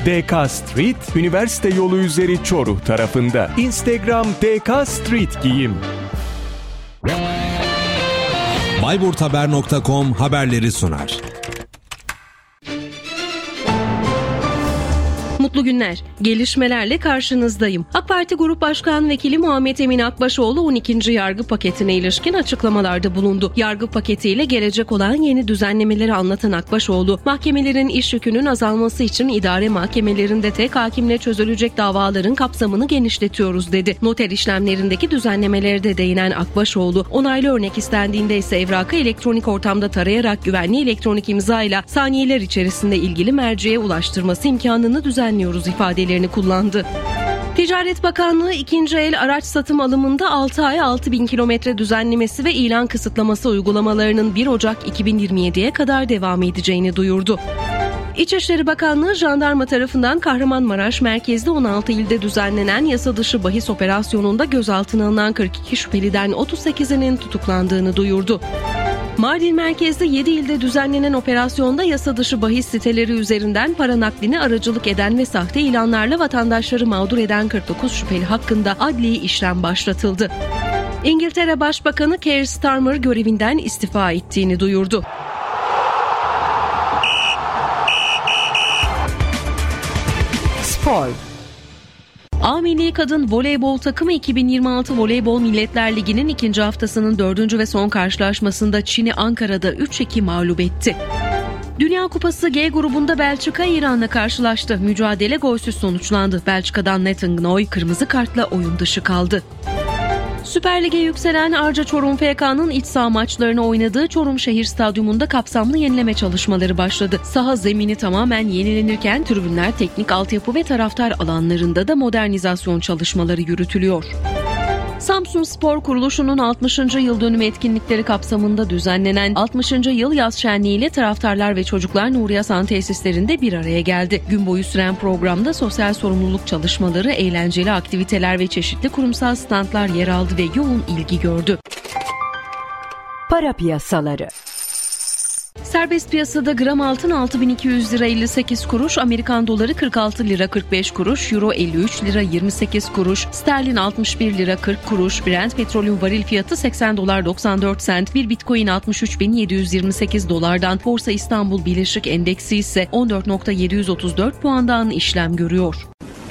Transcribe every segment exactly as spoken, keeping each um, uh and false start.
D K Street, Üniversite Yolu üzeri Çoruh tarafında. Instagram D K Street Giyim. Bayburthaber nokta com haberleri sunar. Mutlu günler. Gelişmelerle karşınızdayım. AK Parti Grup Başkan Vekili Muhammed Emin Akbaşoğlu on ikinci yargı paketine ilişkin açıklamalarda bulundu. Yargı paketiyle gelecek olan yeni düzenlemeleri anlatan Akbaşoğlu, mahkemelerin iş yükünün azalması için idare mahkemelerinde tek hakimle çözülecek davaların kapsamını genişletiyoruz dedi. Noter işlemlerindeki düzenlemelere de değinen Akbaşoğlu, onaylı örnek istendiğinde ise evrakı elektronik ortamda tarayarak güvenli elektronik imzayla saniyeler içerisinde ilgili merciye ulaştırması imkanını düzenliyoruz ifadelerini kullandı. Ticaret Bakanlığı ikinci el araç satım alımında altı ay altı bin kilometre düzenlemesi ve ilan kısıtlaması uygulamalarının bir Ocak iki bin yirmi yediye kadar devam edeceğini duyurdu. İçişleri Bakanlığı jandarma tarafından Kahramanmaraş merkezli on altı ilde düzenlenen yasa dışı bahis operasyonunda gözaltına alınan kırk iki şüpheliden otuz sekizinin tutuklandığını duyurdu. Mardin merkezli yedi ilde düzenlenen operasyonda yasa dışı bahis siteleri üzerinden para nakline aracılık eden ve sahte ilanlarla vatandaşları mağdur eden kırk dokuz şüpheli hakkında adli işlem başlatıldı. İngiltere Başbakanı Keir Starmer görevinden istifa ettiğini duyurdu. Spor. A Milli Kadın Voleybol takımı iki bin yirmi altı Voleybol Milletler Ligi'nin ikinci haftasının dördüncü ve son karşılaşmasında Çin'i Ankara'da üç iki mağlup etti. Dünya Kupası G grubunda Belçika İran'la karşılaştı. Mücadele golsüz sonuçlandı. Belçika'dan Nathan Gnoy kırmızı kartla oyun dışı kaldı. Süper Lig'e yükselen Arca Çorum F K'nın iç saha maçlarını oynadığı Çorum Şehir Stadyumunda kapsamlı yenileme çalışmaları başladı. Saha zemini tamamen yenilenirken tribünler, teknik altyapı ve taraftar alanlarında da modernizasyon çalışmaları yürütülüyor. Samsunspor Kuruluşu'nun altmışıncı yıl dönümü etkinlikleri kapsamında düzenlenen altmışıncı yıl yaz şenliği ile taraftarlar ve çocuklar Nuri Hasan tesislerinde bir araya geldi. Gün boyu süren programda sosyal sorumluluk çalışmaları, eğlenceli aktiviteler ve çeşitli kurumsal standlar yer aldı ve yoğun ilgi gördü. Para piyasaları. Serbest piyasada gram altın altı bin iki yüz lira elli sekiz kuruş, Amerikan doları kırk altı lira kırk beş kuruş, Euro elli üç lira yirmi sekiz kuruş, sterlin altmış bir lira kırk kuruş, Brent petrolün varil fiyatı seksen dolar doksan dört sent, bir Bitcoin altmış üç bin yedi yüz yirmi sekiz dolardan, Borsa İstanbul Birleşik Endeksi ise on dört bin yedi yüz otuz dört puandan işlem görüyor.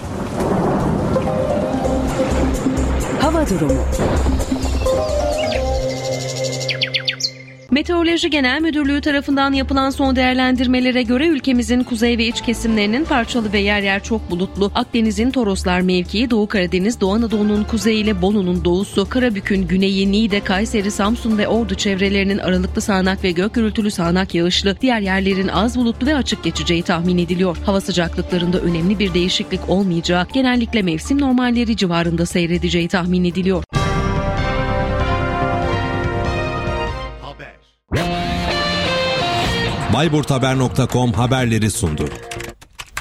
Hava durumu. Meteoroloji Genel Müdürlüğü tarafından yapılan son değerlendirmelere göre ülkemizin kuzey ve iç kesimlerinin parçalı ve yer yer çok bulutlu, Akdeniz'in Toroslar mevkii, Doğu Karadeniz, Doğu Anadolu'nun kuzeyi ile Bolu'nun doğusu, Karabük'ün güneyi, Niğde, Kayseri, Samsun ve Ordu çevrelerinin aralıklı sağanak ve gök gürültülü sağanak yağışlı, diğer yerlerin az bulutlu ve açık geçeceği tahmin ediliyor. Hava sıcaklıklarında önemli bir değişiklik olmayacağı, genellikle mevsim normalleri civarında seyredeceği tahmin ediliyor. Bayburthaber nokta com haberleri sundu.